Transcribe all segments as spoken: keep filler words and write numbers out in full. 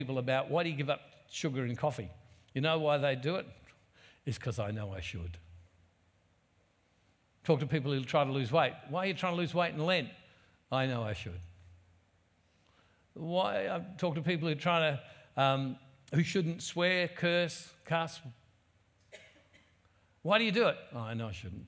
people about why do you give up sugar in coffee? You know why they do it? It's because I know I should. Talk to people who try to lose weight. Why are you trying to lose weight in Lent? I know I should. Why I talk to people who are trying to, um, who shouldn't swear, curse, cuss. Why do you do it? Oh, I know I shouldn't.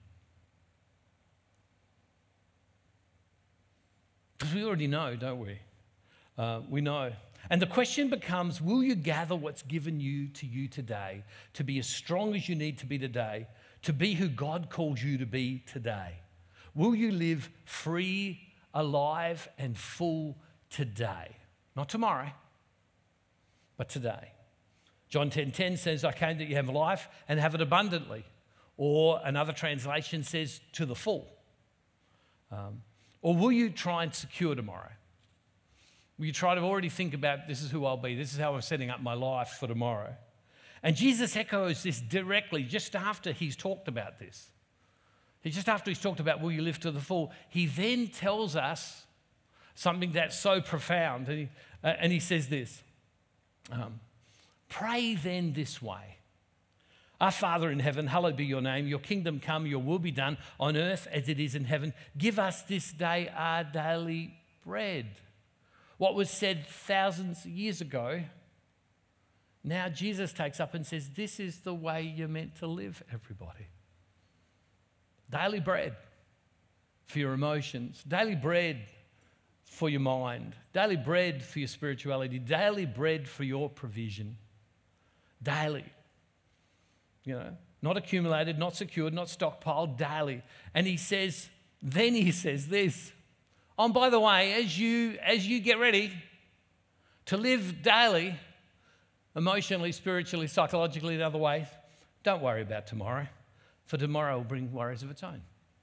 Because we already know, don't we? Uh, we know. And the question becomes, will you gather what's given you to you today to be as strong as you need to be today, to be who God calls you to be today? Will you live free, alive, and full today? Not tomorrow, but today. John ten ten says, I came that you have life and have it abundantly. Or another translation says, to the full. Um, or will you try and secure tomorrow? Will you try to already think about, this is who I'll be, this is how I'm setting up my life for tomorrow? And Jesus echoes this directly just after he's talked about this. He just after he's talked about, will you live to the full? He then tells us something that's so profound. And he, uh, and he says this, um, pray then this way. Our Father in heaven, hallowed be your name. Your kingdom come, your will be done on earth as it is in heaven. Give us this day our daily bread. What was said thousands of years ago, now Jesus takes up and says, this is the way you're meant to live, everybody. Daily bread for your emotions. Daily bread for your mind. Daily bread for your spirituality. Daily bread for your provision. Daily. You know, not accumulated, not secured, not stockpiled, daily. And he says, then he says this. Oh, and by the way, as you, as you get ready to live daily, emotionally, spiritually, psychologically, in other ways, don't worry about tomorrow, for tomorrow will bring worries of its own.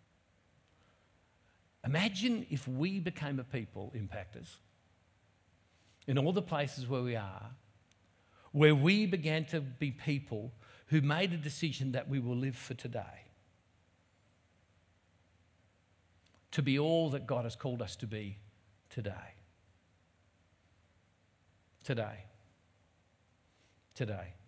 Imagine if we became a people, impactors, in all the places where we are, where we began to be people who made a decision that we will live for today. To be all that God has called us to be today. Today. Today.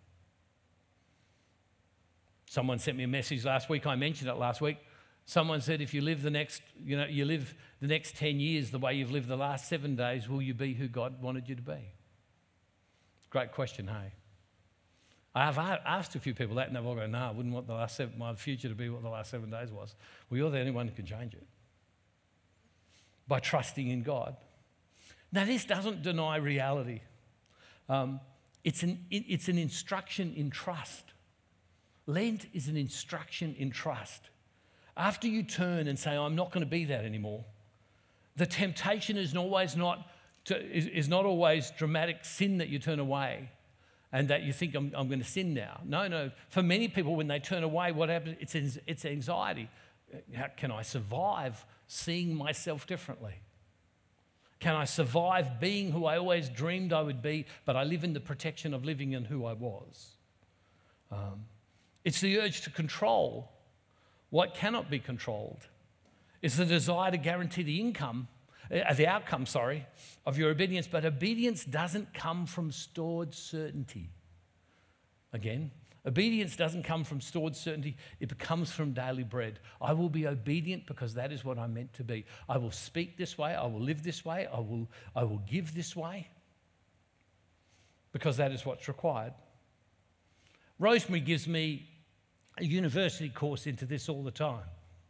Someone sent me a message last week. I mentioned it last week. Someone said, if you live the next, you know, you live the next ten years the way you've lived the last seven days, will you be who God wanted you to be? Great question, hey? I have asked a few people that, and they've all gone, no, I wouldn't want the last seven, my future to be what the last seven days was. Well, you're the only one who can change it. By trusting in God. Now, this doesn't deny reality. Um, it's, an, it, it's an instruction in trust. Lent is an instruction in trust. After you turn and say, I'm not going to be that anymore, the temptation is always not, to, is, is not always dramatic sin that you turn away and that you think, I'm, I'm going to sin now. No, no. For many people, when they turn away, what happens? It's, it's anxiety. How can I survive seeing myself differently? Can I survive being who I always dreamed I would be, but I live in the protection of living in who I was? Um, it's the urge to control what cannot be controlled. It's the desire to guarantee the income, uh, the outcome, sorry, of your obedience. But obedience doesn't come from stored certainty. Again, obedience doesn't come from stored certainty. It comes from daily bread. I will be obedient because that is what I'm meant to be. I will speak this way. I will live this way. I will, I will give this way because that is what's required. Rosemary gives me a university course into this all the time.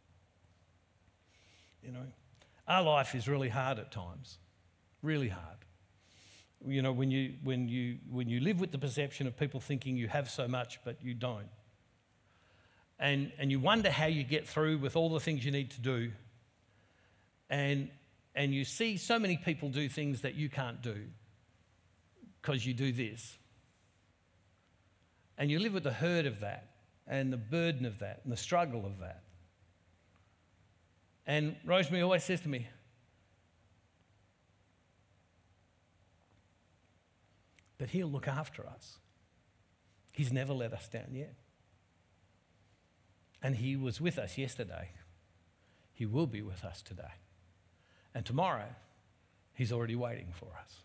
You know, our life is really hard at times, really hard. You know, when you, when you, when you live with the perception of people thinking you have so much, but you don't. And, and you wonder how you get through with all the things you need to do. And, and you see so many people do things that you can't do because you do this. And you live with the hurt of that and the burden of that and the struggle of that. And Rosemary always says to me, but he'll look after us. He's never let us down yet. And he was with us yesterday. He will be with us today. And tomorrow, he's already waiting for us.